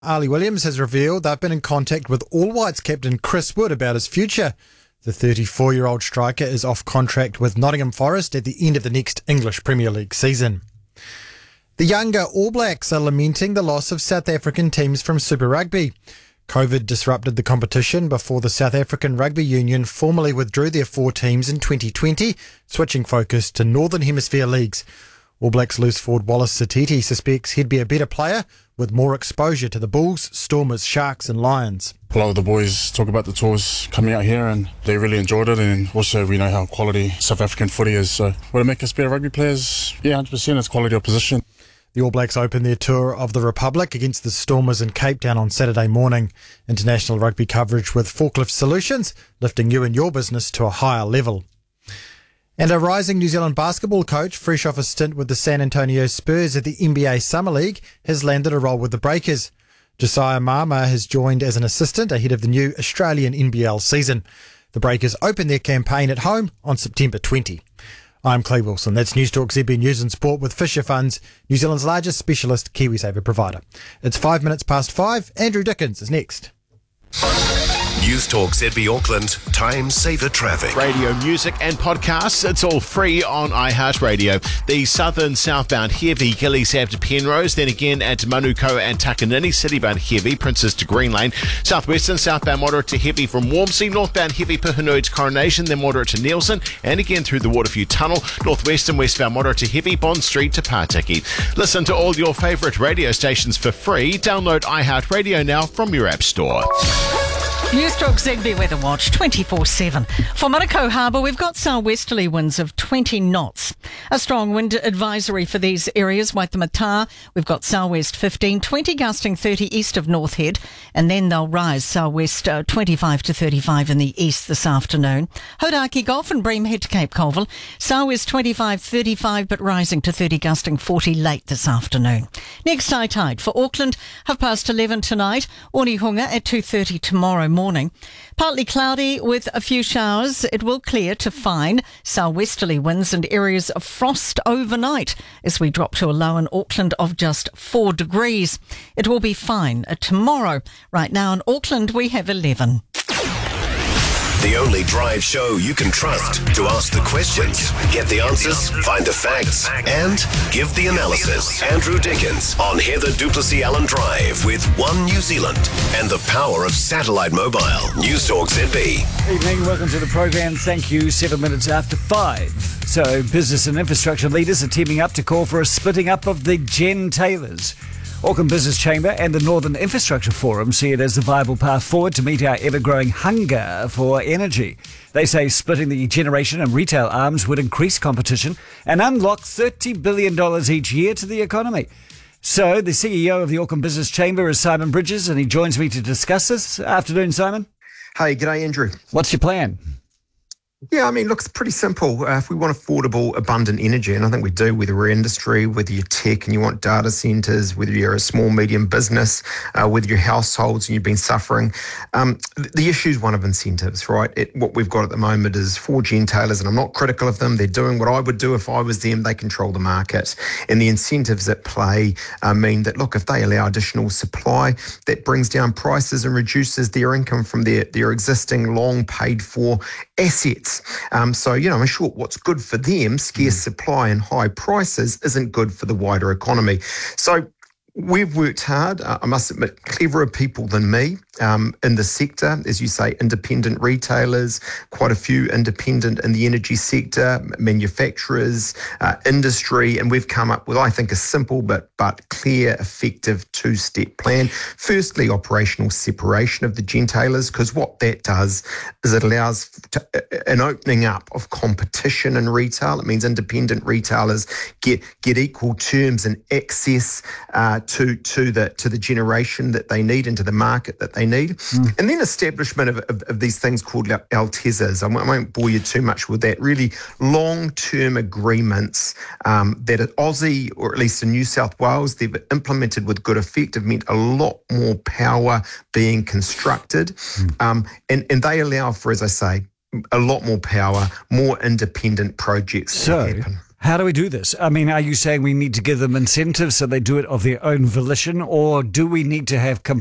Ali Williams has revealed they've been in contact with All Whites captain Chris Wood about his future. The 34-year-old striker is off contract with Nottingham Forest at the end of the next English Premier League season. The younger All Blacks are lamenting the loss of South African teams from Super Rugby. COVID disrupted the competition before the South African Rugby Union formally withdrew their 4 teams in 2020, switching focus to Northern Hemisphere leagues. All Blacks loose forward Wallace Satiti suspects he'd be a better player with more exposure to the Bulls, Stormers, Sharks and Lions. A lot of the boys talk about the tours coming out here and they really enjoyed it, and also we know how quality South African footy is, so will it make us better rugby players? Yeah, 100%, it's quality of position. The All Blacks open their tour of the Republic against the Stormers in Cape Town on Saturday morning. International rugby coverage with Forklift Solutions, lifting you and your business to a higher level. And a rising New Zealand basketball coach, fresh off a stint with the San Antonio Spurs at the NBA Summer League, has landed a role with the Breakers. Josiah Mama has joined as an assistant ahead of the new Australian NBL season. The Breakers open their campaign at home on September 20. I'm Clay Wilson. That's News Talk ZB News and Sport with Fisher Funds, New Zealand's largest specialist KiwiSaver provider. It's 5 minutes past 5. Andrew Dickens is next. News Talk ZB Auckland, Time Saver Traffic. Radio, music and podcasts, it's all free on iHeartRadio. The southern southbound heavy, Gillies Ave to Penrose, then again at Manukau and Takanini, citybound heavy, Princes to Green Lane. Southwestern southbound moderate to heavy from Warmsea, northbound heavy Puhanoe to Coronation, then moderate to Nielsen, and again through the Waterview Tunnel. Northwestern westbound moderate to heavy, Bond Street to Partiki. Listen to all your favourite radio stations for free. Download iHeartRadio now from your app store. News Talk ZB Weather Watch 24/7. For Manukau Harbour, we've got southwesterly winds of 20 knots. A strong wind advisory for these areas. Waitemata, we've got southwest 15, 20 gusting 30 east of North Head, and then they'll rise southwest 25 to 35 in the east this afternoon. Hodaki Gulf and Bream Head to Cape Colville, southwest 25, 35, but rising to 30 gusting 40 late this afternoon. Next high tide for Auckland, 11:30 tonight. Onehunga at 2:30 tomorrow morning. Partly cloudy with a few showers. It will clear to fine. Southwesterly winds and areas of frost overnight as we drop to a low in Auckland of just 4 degrees. It will be fine tomorrow. Right now in Auckland we have 11. The only drive show you can trust to ask the questions, get the answers, find the facts, and give the analysis. Andrew Dickens on Heather Duplessis Allen Drive with One New Zealand and the power of satellite mobile. News Talk ZB. Evening, welcome to the program. Thank you. 7 minutes after 5. So, business and infrastructure leaders are teaming up to call for a splitting up of the Gen Taylors. Auckland Business Chamber and the Northern Infrastructure Forum see it as the viable path forward to meet our ever-growing hunger for energy. They say splitting the generation and retail arms would increase competition and unlock $30 billion each year to the economy. So the CEO of the Auckland Business Chamber is Simon Bridges, and he joins me to discuss this. Afternoon, Simon. Hey, g'day, Andrew. What's your plan? Yeah, I mean, look, it's pretty simple. If we want affordable, abundant energy, and I think we do, whether we're industry, whether you're tech and you want data centres, whether you're a small, medium business, whether you're households and you've been suffering, the issue is one of incentives, right? What we've got at the moment is 4 Gen Taylors, and I'm not critical of them. They're doing what I would do if I was them. They control the market. And the incentives at play mean that, look, if they allow additional supply, that brings down prices and reduces their income from their existing long paid for assets. So, in short, what's good for them, scarce supply and high prices, isn't good for the wider economy. So we've worked hard, I must admit, cleverer people than me in the sector, as you say, independent retailers, quite a few independent in the energy sector, manufacturers, industry, and we've come up with, I think, a simple but clear, effective 2-step plan. Firstly, operational separation of the Gen Taylors, because what that does is it allows an opening up of competition in retail. It means independent retailers get equal terms and access to the generation that they need, into the market that they need. And then establishment of these things called LTESAs. I won't bore you too much with that. Really long-term agreements that at Aussie, or at least in New South Wales, they've implemented with good effect, have meant a lot more power being constructed. And they allow for, as I say, a lot more power, more independent projects to happen. How do we do this? I mean, are you saying we need to give them incentives so they do it of their own volition, or do we need to have